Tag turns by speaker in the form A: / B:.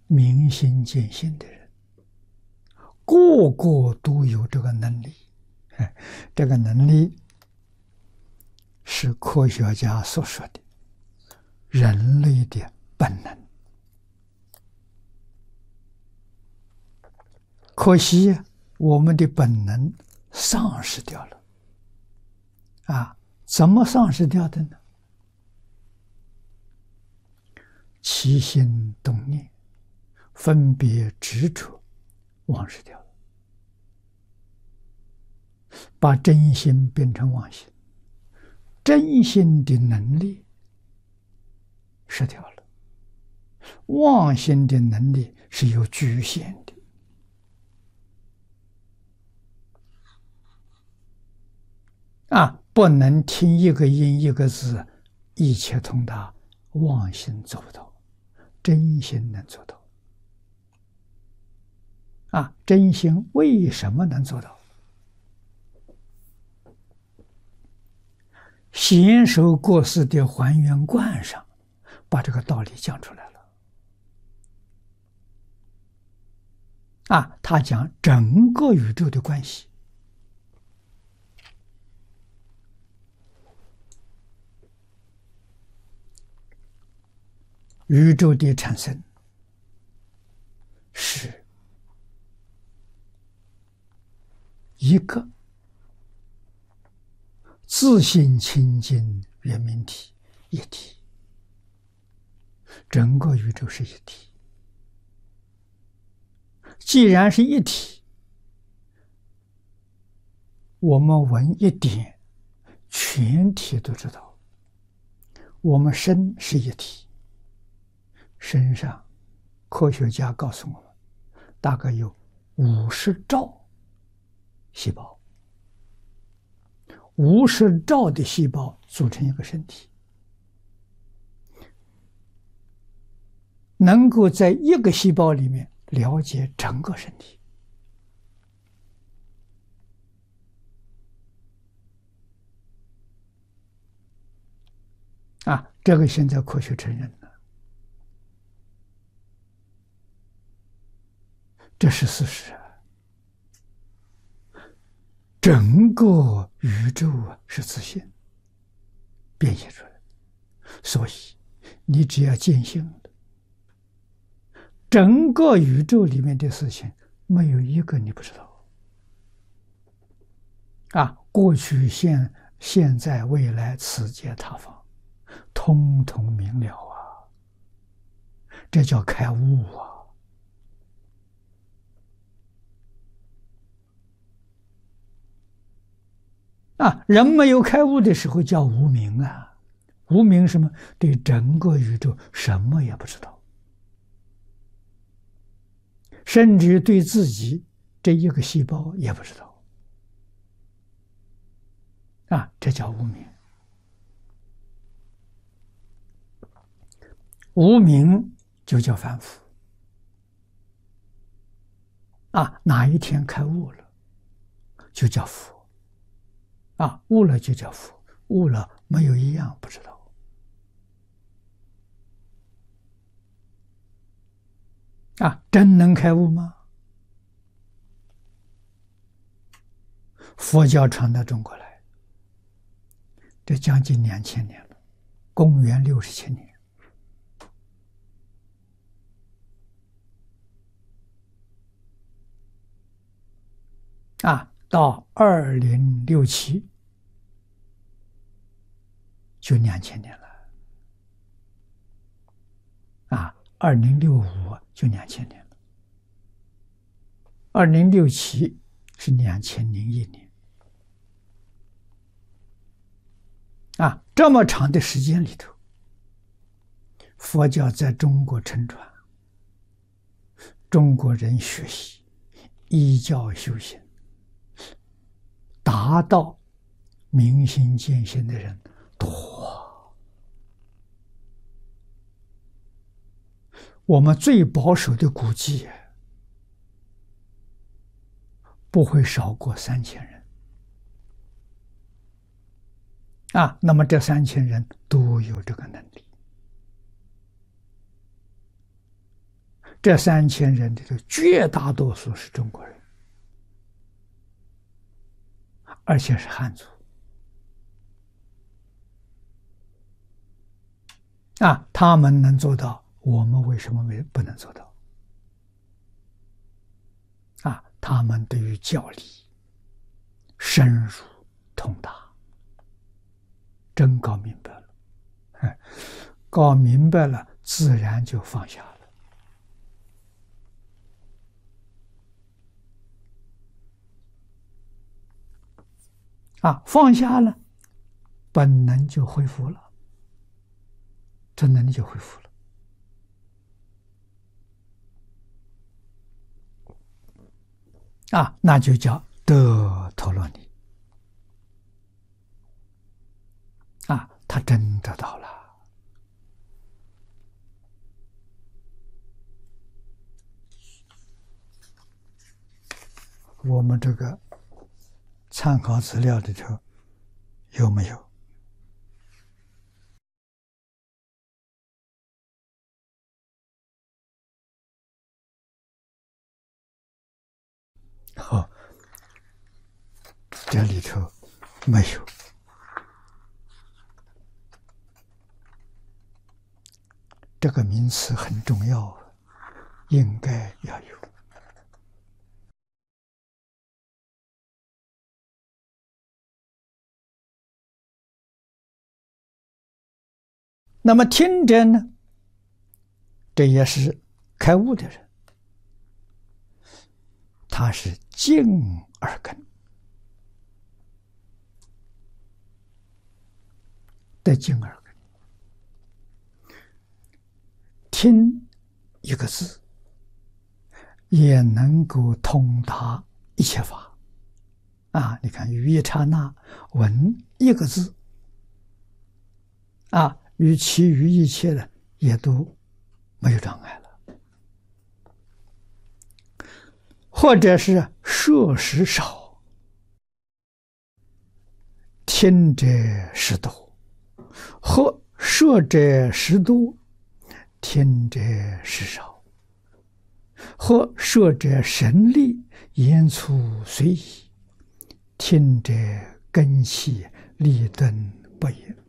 A: 明心见性的人，个个都有这个能力。这个能力是科学家所说的人类的本能。可惜我们的本能丧失掉了。怎么丧失掉的呢？起心动念、分别执着，忘失掉了，把真心变成妄心，真心的能力失掉了，妄心的能力是有局限的。不能听一个音一个字，一切通达，妄心做不到，真心能做到。真心为什么能做到？贤首过世的还原观上，把这个道理讲出来了。他讲整个宇宙的关系。宇宙的产生是一个自性清净圆明体，一体。整个宇宙是一体。既然是一体，我们闻一点，全体都知道。我们身是一体。身上科学家告诉我们，大概有50兆细胞，50兆的细胞组成一个身体，能够在一个细胞里面了解整个身体。这个现在科学承认了。这是事实。整个宇宙是自性变现出来的，所以你只要见性的，整个宇宙里面的事情没有一个你不知道。过去、现在、未来，此界他方，通通明了这叫开悟人没有开悟的时候叫无明无明什么？对整个宇宙什么也不知道，甚至对自己这一个细胞也不知道。这叫无明。无明就叫凡夫。哪一天开悟了，就叫佛。悟了就叫佛，悟了没有一样不知道。真能开悟吗？佛教传到中国来，这将近2000年了，公元67年。到2067就2000年了。2065就2000年了。2067是2001年。这么长的时间里头，佛教在中国承传，中国人学习依教修行，达到明心见性的人多。我们最保守的估计不会少过3000人。那么这3000人都有这个能力。 这3000人里头，绝大多数是中国人，而且是汉族。他们能做到，我们为什么不能做到？他们对于教理深入通达，真搞明白了。搞明白了，自然就放下了。放下了，本能就恢复了，这能力就恢复了。那就叫得陀罗尼。他真得到了。我们这个参考资料里头有没有？这里头没有。这个名词很重要，应该要有。那么听者呢？这也是开悟的人，他是静耳根，得静耳根，听一个字，也能够通达一切法。你看，于一刹那闻一个字，与其余一切的也都没有障碍了。或者是摄食少，听者食多，或摄者食多，听者食少，或摄者神力，言粗随意，听者根细，利钝不一。